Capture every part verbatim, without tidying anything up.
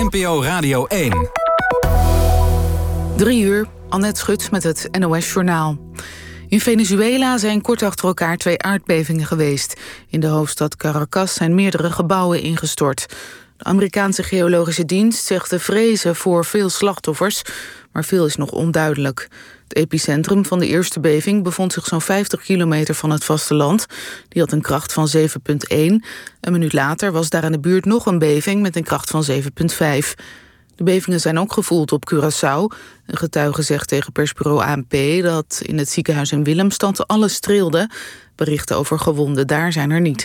N P O Radio één. Drie uur, Annette Schut met het N O S-journaal. In Venezuela zijn kort achter elkaar twee aardbevingen geweest. In de hoofdstad Caracas zijn meerdere gebouwen ingestort. De Amerikaanse Geologische Dienst zegt te vrezen voor veel slachtoffers, maar veel is nog onduidelijk. Het epicentrum van de eerste beving bevond zich zo'n vijftig kilometer van het vasteland. Die had een kracht van zeven komma één. Een minuut later was daar in de buurt nog een beving met een kracht van zeven komma vijf. De bevingen zijn ook gevoeld op Curaçao. Een getuige zegt tegen persbureau A N P dat in het ziekenhuis in Willemstad alles trilde. Berichten over gewonden daar zijn er niet.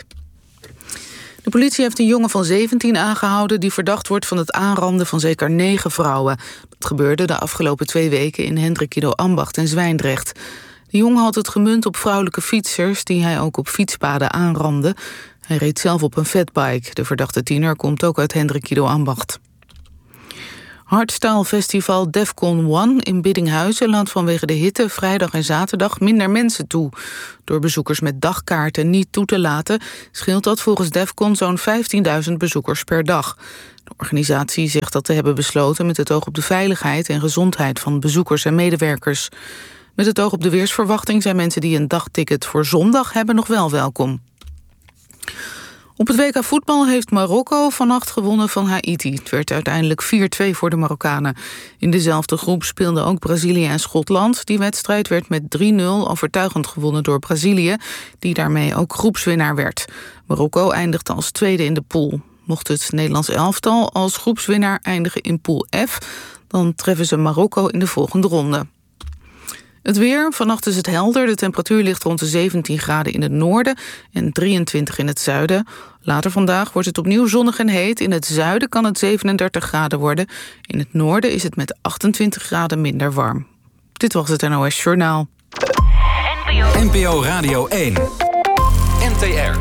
De politie heeft een jongen van zeventien aangehouden die verdacht wordt van het aanranden van zeker negen vrouwen. Dat gebeurde de afgelopen twee weken in Hendrikido Ambacht en Zwijndrecht. De jongen had het gemunt op vrouwelijke fietsers die hij ook op fietspaden aanrandde. Hij reed zelf op een fatbike. De verdachte tiener komt ook uit Hendrikido Ambacht. Hardstyle Festival Defcon One in Biddinghuizen laat vanwege de hitte vrijdag en zaterdag minder mensen toe. Door bezoekers met dagkaarten niet toe te laten scheelt dat volgens Defcon zo'n vijftienduizend bezoekers per dag. De organisatie zegt dat te hebben besloten met het oog op de veiligheid en gezondheid van bezoekers en medewerkers. Met het oog op de weersverwachting zijn mensen die een dagticket voor zondag hebben nog wel welkom. Op het W K voetbal heeft Marokko vannacht gewonnen van Haïti. Het werd uiteindelijk vier twee voor de Marokkanen. In dezelfde groep speelden ook Brazilië en Schotland. Die wedstrijd werd met drie nul overtuigend gewonnen door Brazilië, die daarmee ook groepswinnaar werd. Marokko eindigde als tweede in de pool. Mocht het Nederlands elftal als groepswinnaar eindigen in pool F, dan treffen ze Marokko in de volgende ronde. Het weer, vannacht is het helder. De temperatuur ligt rond de zeventien graden in het noorden en drieëntwintig in het zuiden. Later vandaag wordt het opnieuw zonnig en heet. In het zuiden kan het zevenendertig graden worden. In het noorden is het met achtentwintig graden minder warm. Dit was het N O S Journaal. N P O Radio één. N T R.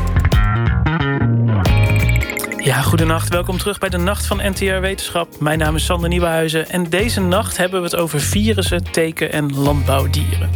Ja, goedenacht. Welkom terug bij de Nacht van N T R Wetenschap. Mijn naam is Sander Nieuwenhuizen en deze nacht hebben we het over virussen, teken- en landbouwdieren.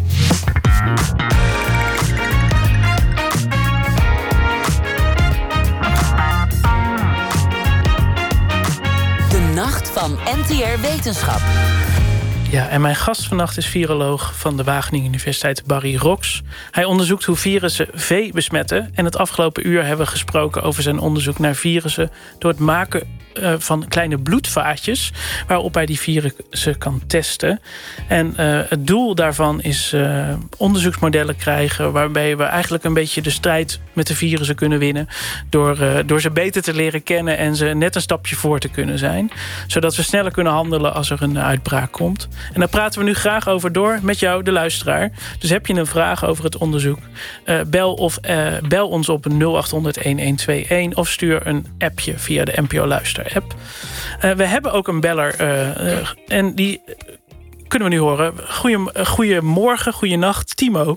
De Nacht van N T R Wetenschap. Ja, en mijn gast vannacht is viroloog van de Wageningen Universiteit, Barry Rox. Hij onderzoekt hoe virussen vee besmetten. En het afgelopen uur hebben we gesproken over zijn onderzoek naar virussen door het maken uh, van kleine bloedvaatjes waarop hij die virussen kan testen. En uh, het doel daarvan is uh, onderzoeksmodellen krijgen waarbij we eigenlijk een beetje de strijd met de virussen kunnen winnen door, uh, door ze beter te leren kennen en ze net een stapje voor te kunnen zijn. Zodat we sneller kunnen handelen als er een uitbraak komt. En daar praten we nu graag over door met jou, de luisteraar. Dus heb je een vraag over het onderzoek, uh, bel, of, uh, bel ons op nul acht honderd een een twee een of stuur een appje via de N P O Luister app. Uh, we hebben ook een beller uh, uh, en die uh, kunnen we nu horen. Goeie, goeiemorgen, goeienacht, Timo.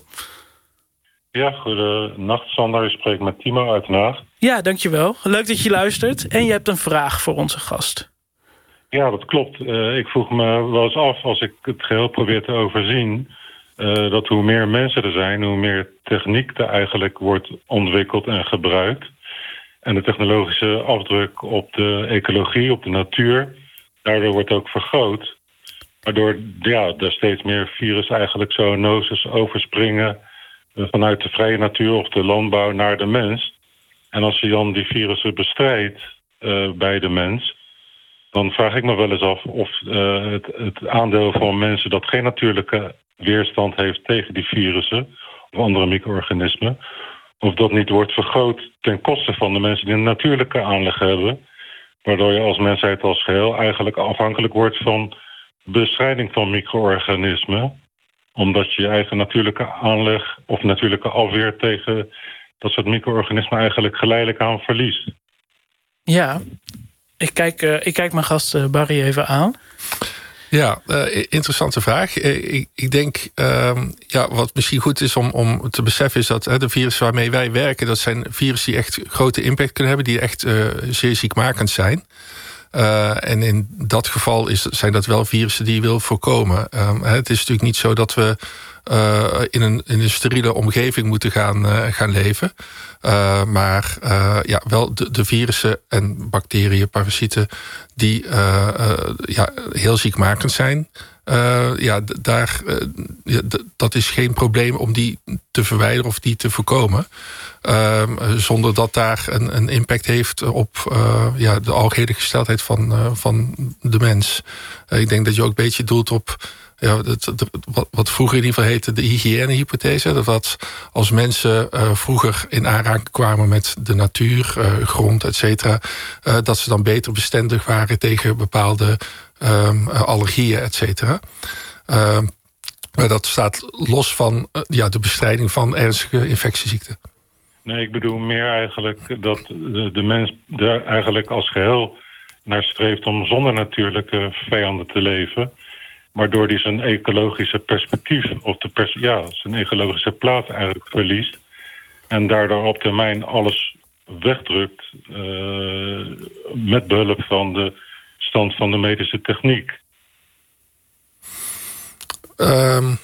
Ja, goedenacht Sander. Ik spreek met Timo uit Den Haag. Ja, dankjewel. Leuk dat je luistert. En je hebt een vraag voor onze gast. Ja, dat klopt. Uh, ik vroeg me wel eens af, als ik het geheel probeer te overzien, uh, dat hoe meer mensen er zijn, hoe meer techniek er eigenlijk wordt ontwikkeld en gebruikt. En de technologische afdruk op de ecologie, op de natuur, daardoor wordt ook vergroot. Waardoor ja, er steeds meer virussen eigenlijk zoonoses overspringen uh, vanuit de vrije natuur of de landbouw naar de mens. En als je dan die virussen bestrijdt uh, bij de mens, dan vraag ik me wel eens af of uh, het, het aandeel van mensen dat geen natuurlijke weerstand heeft tegen die virussen of andere micro-organismen, of dat niet wordt vergroot ten koste van de mensen die een natuurlijke aanleg hebben, waardoor je als mensheid als geheel eigenlijk afhankelijk wordt van bestrijding van micro-organismen, omdat je je eigen natuurlijke aanleg of natuurlijke afweer tegen dat soort micro-organismen eigenlijk geleidelijk aan verliest. Ja. Ik kijk, uh, ik kijk mijn gast uh, Barry even aan. Ja, uh, interessante vraag. Uh, ik, ik denk, uh, ja, wat misschien goed is om, om te beseffen is dat uh, de virussen waarmee wij werken, dat zijn virussen die echt grote impact kunnen hebben, die echt uh, zeer ziekmakend zijn. Uh, en in dat geval is, zijn dat wel virussen die je wil voorkomen. Um, het is natuurlijk niet zo dat we uh, in, een, in een steriele omgeving moeten gaan, uh, gaan leven. Uh, maar uh, ja, wel de, de virussen en bacteriën, parasieten, die uh, uh, ja, heel ziekmakend zijn. Uh, ja, d- daar, uh, ja, d- dat is geen probleem om die te verwijderen of die te voorkomen. Uh, zonder dat daar een, een impact heeft op uh, ja, de algehele gesteldheid van, uh, van de mens. Uh, ik denk dat je ook een beetje doelt op ja, het, het, wat, wat vroeger in ieder geval heette de hygiënehypothese. Dat wat als mensen uh, vroeger in aanraking kwamen met de natuur, uh, grond, et cetera, uh, dat ze dan beter bestendig waren tegen bepaalde um, allergieën, et cetera. Uh, maar dat staat los van uh, ja, de bestrijding van ernstige infectieziekten. Nee, ik bedoel meer eigenlijk dat de, de mens er eigenlijk als geheel naar streeft om zonder natuurlijke vijanden te leven. Waardoor hij zijn ecologische perspectief, of de pers- ja, zijn ecologische plaats eigenlijk verliest. En daardoor op termijn alles wegdrukt uh, met behulp van de stand van de medische techniek. Um,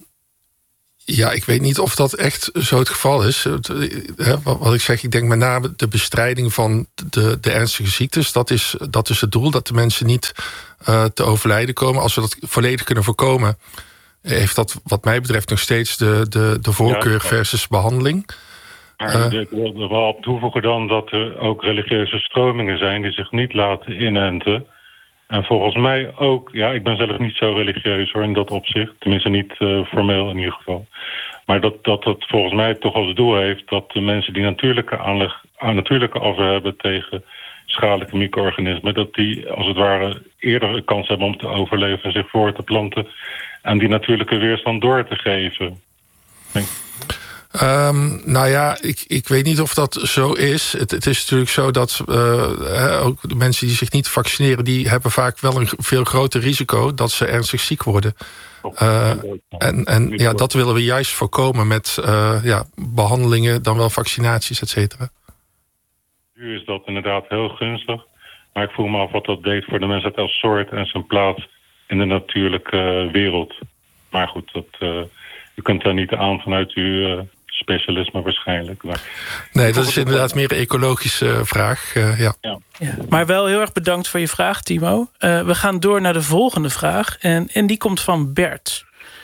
ja, ik weet niet of dat echt zo het geval is. He, wat ik zeg, ik denk met name de bestrijding van de, de ernstige ziektes. Dat is, dat is het doel, dat de mensen niet uh, te overlijden komen. Als we dat volledig kunnen voorkomen, heeft dat wat mij betreft nog steeds de, de, de voorkeur ja, versus behandeling. Maar uh, ik wil er wel op toevoegen dan dat er ook religieuze stromingen zijn die zich niet laten inenten. En volgens mij ook, ja, ik ben zelf niet zo religieus hoor in dat opzicht. Tenminste niet uh, formeel in ieder geval. Maar dat, dat het volgens mij toch als doel heeft dat de mensen die natuurlijke aanleg, aan natuurlijke afweer hebben tegen schadelijke micro-organismen, dat die als het ware eerder een kans hebben om te overleven en zich voor te planten en die natuurlijke weerstand door te geven. Denk. Um, nou ja, ik, ik weet niet of dat zo is. Het, het is natuurlijk zo dat uh, ook de mensen die zich niet vaccineren, die hebben vaak wel een veel groter risico dat ze ernstig ziek worden. Uh, en en ja, dat willen we juist voorkomen met uh, ja, behandelingen, dan wel vaccinaties, et cetera. Nu is dat inderdaad heel gunstig. Maar ik voel me af wat dat deed voor de mens als soort en zijn plaats in de natuurlijke wereld. Maar goed, dat, uh, u kunt daar niet aan vanuit uw uh, specialisme waarschijnlijk. Maar nee, dat is inderdaad meer een ecologische vraag. Uh, ja. Ja. Ja, maar wel heel erg bedankt voor je vraag, Timo. Uh, we gaan door naar de volgende vraag. En, en die komt van Bert.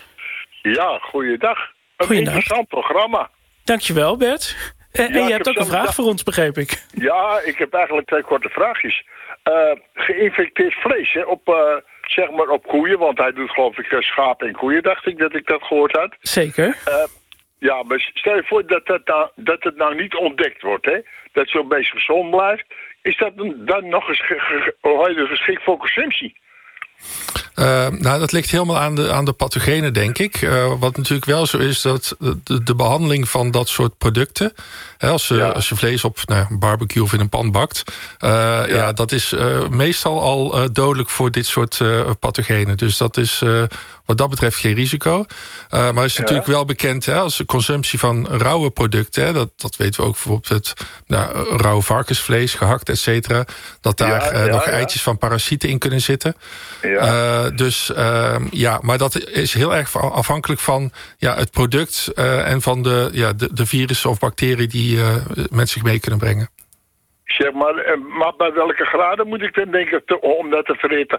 Ja, goeiedag. Een Goeiedag. Interessant programma. Dankjewel, Bert. En, ja, en je hebt ook een vraag dag... voor ons, begreep ik. Ja, ik heb eigenlijk twee korte vraagjes. Uh, geïnfecteerd vlees, hè, op, uh, zeg maar op koeien, want hij doet geloof ik schapen en koeien, dacht ik dat ik dat gehoord had. Zeker. Uh, ja, maar stel je voor dat, dat, nou, dat het nou niet ontdekt wordt, hè? Dat zo'n beest gezond blijft. Is dat dan nog eens ge, ge, geschikt voor consumptie? Uh, nou, dat ligt helemaal aan de, aan de pathogenen, denk ik. Uh, wat natuurlijk wel zo is, dat de, de behandeling van dat soort producten, hè, als, je, ja. als je vlees op nou, een barbecue of in een pan bakt, uh, ja. ja, dat is uh, meestal al uh, dodelijk voor dit soort uh, pathogenen. Dus dat is uh, wat dat betreft geen risico. Uh, maar het is ja. natuurlijk wel bekend, hè, als de consumptie van rauwe producten, hè, dat, dat weten we ook bijvoorbeeld het nou, rauw varkensvlees, gehakt, et cetera, dat daar ja, uh, ja, nog ja. eitjes van parasieten in kunnen zitten. Ja. Uh, dus uh, ja, maar dat is heel erg afhankelijk van ja, het product uh, en van de, ja, de, de virussen of bacteriën die uh, met zich mee kunnen brengen. Zeg maar, maar bij welke graden moet ik dan denken te, om dat te vereten?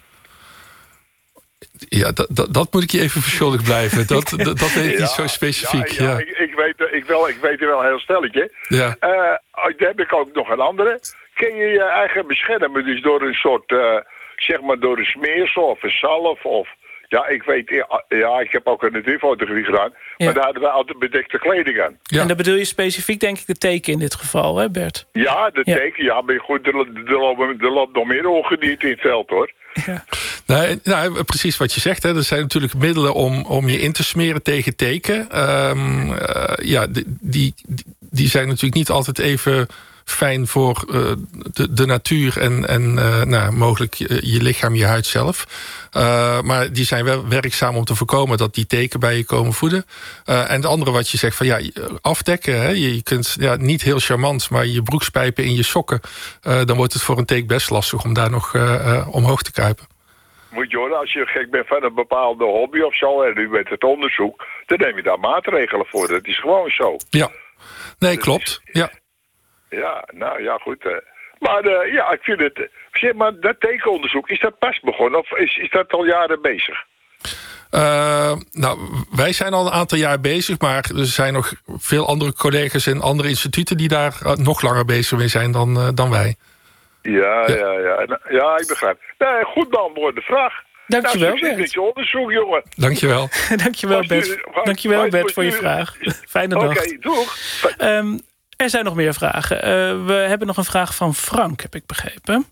Ja, dat, dat, dat moet ik je even verschuldigd blijven. Dat, dat, dat weet ik ja, niet zo specifiek. Ja, ja, ja. Ik, ik, weet, ik, wel, ik weet er wel heel stelletje. Ja. Uh, dan heb ik ook nog een andere. Kun je je eigen beschermen dus door een soort, uh, zeg maar door een smeersel of een zalf of... Ja, ik weet, ja, ik heb ook een natuurfotografie gedaan, ja. maar daar hadden we altijd bedekte kleding aan. Ja. En dan bedoel je specifiek, denk ik, de teken in dit geval, hè Bert? Ja, de ja. teken, ja, maar goed, er, er, er loopt nog meer ongedierte in het veld, hoor. Ja. Nou, nou, precies wat je zegt, hè. Er zijn natuurlijk middelen om, om je in te smeren tegen teken. Um, uh, ja, die, die, die zijn natuurlijk niet altijd even fijn voor uh, de, de natuur en, en uh, nou, mogelijk je, je lichaam, je huid zelf. Uh, maar die zijn wel werkzaam om te voorkomen dat die teken bij je komen voeden. Uh, en het andere wat je zegt van ja, afdekken. Hè? Je kunt ja, niet heel charmant, maar je broekspijpen in je sokken. Uh, dan wordt het voor een teek best lastig om daar nog uh, uh, omhoog te kruipen. moet je horen, als je gek bent van een bepaalde hobby of zo, en nu met het onderzoek, dan neem je daar maatregelen voor. Dat is gewoon zo. Ja, nee, klopt. Ja, ja nou ja, goed. Uh, maar uh, ja, ik vind het... Zeg maar, dat tekenonderzoek, is dat pas begonnen of is, is dat al jaren bezig? Uh, nou, wij zijn al een aantal jaar bezig, maar er zijn nog veel andere collega's in andere instituten die daar uh, nog langer bezig mee zijn dan, uh, dan wij. Ja, ja, ja. Ja, ja ik begrijp. Nee, goed beantwoorde vraag. Dankjewel, nou, Bert. Je onderzoek, jongen. Dankjewel. Dankjewel, Bert. Dankjewel, Bert, voor je vraag. Fijne dag. Oké, okay, doeg. Um, er zijn nog meer vragen. Uh, we hebben nog een vraag van Frank, heb ik begrepen.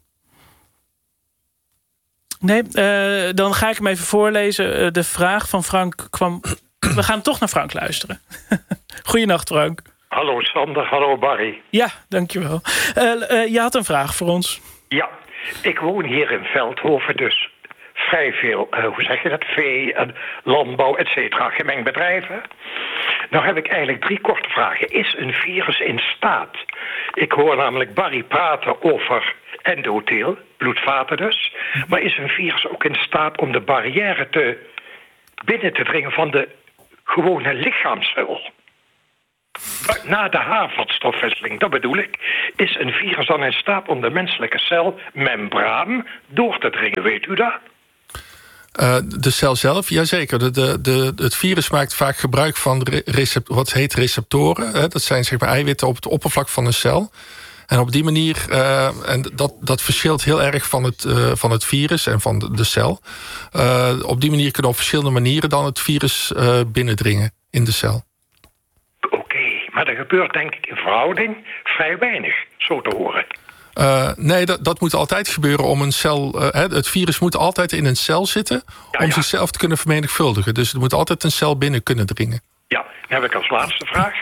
Nee, uh, dan ga ik hem even voorlezen. Uh, de vraag van Frank kwam... We gaan toch naar Frank luisteren. Goeienacht, Frank. Hallo Sander, hallo Barry. Ja, dankjewel. Uh, uh, je had een vraag voor ons. Ja, ik woon hier in Veldhoven, dus vrij veel, uh, hoe zeg je dat, vee en landbouw, et cetera, gemengd bedrijven. Nou heb ik eigenlijk drie korte vragen. Is een virus in staat? Ik hoor namelijk Barry praten over endotheel, bloedvaten dus. Maar is een virus ook in staat om de barrière te binnen te dringen van de gewone lichaamscel? Na de Harvard-stofwisseling, dat bedoel ik, is een virus dan in staat om de menselijke celmembraan door te dringen, weet u dat? Uh, de cel zelf, jazeker. De, de, de, het virus maakt vaak gebruik van recept, wat heet receptoren. Hè? Dat zijn zeg maar eiwitten op het oppervlak van een cel. En op die manier, uh, en dat, dat verschilt heel erg van het, uh, van het virus en van de, de cel. Uh, op die manier kunnen op verschillende manieren dan het virus uh, binnendringen in de cel. Maar er gebeurt denk ik in verhouding vrij weinig, zo te horen. Uh, nee, dat, dat moet altijd gebeuren om een cel... Uh, het virus moet altijd in een cel zitten ja, om ja. zichzelf te kunnen vermenigvuldigen. Dus er moet altijd een cel binnen kunnen dringen. Ja, dan heb ik als laatste vraag.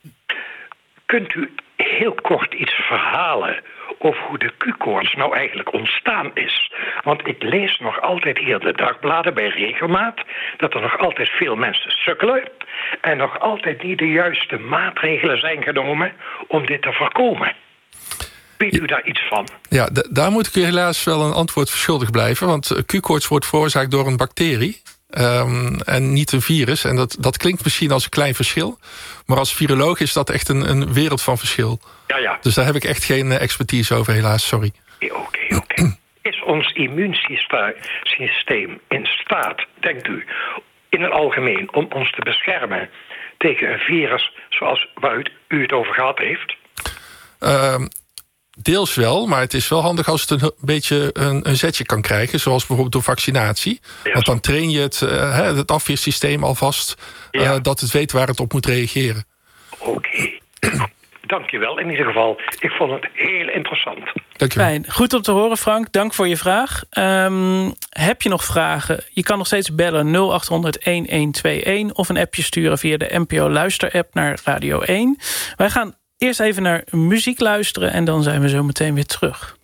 Kunt u heel kort iets verhalen over hoe de Q-koorts nou eigenlijk ontstaan is? Want ik lees nog altijd hier in de dagbladen bij regelmaat dat er nog altijd veel mensen sukkelen en nog altijd niet de juiste maatregelen zijn genomen om dit te voorkomen. Weet u daar iets van? Ja, d- daar moet ik u helaas wel een antwoord verschuldigd blijven. Want Q-koorts wordt veroorzaakt door een bacterie um, en niet een virus. En dat, dat klinkt misschien als een klein verschil. Maar als viroloog is dat echt een, een wereld van verschil. Ja, ja. Dus daar heb ik echt geen expertise over, helaas. Sorry. Oké, okay, oké. Okay. Is ons immuunsysteem in staat, denkt u, in het algemeen om ons te beschermen tegen een virus zoals waar u het over gehad heeft? Uh, deels wel, maar het is wel handig als het een beetje een, een zetje kan krijgen, zoals bijvoorbeeld door vaccinatie. Ja, want dan train je het, uh, het afweersysteem alvast uh, ja. dat het weet waar het op moet reageren. Oké. Okay. Dank je wel in ieder geval. Ik vond het heel interessant. Dank je wel. Fijn. Goed om te horen, Frank. Dank voor je vraag. Um, heb je nog vragen? Je kan nog steeds bellen nul acht honderd een een twee een... of een appje sturen via de N P O Luister-app naar Radio één. Wij gaan eerst even naar muziek luisteren en dan zijn we zo meteen weer terug.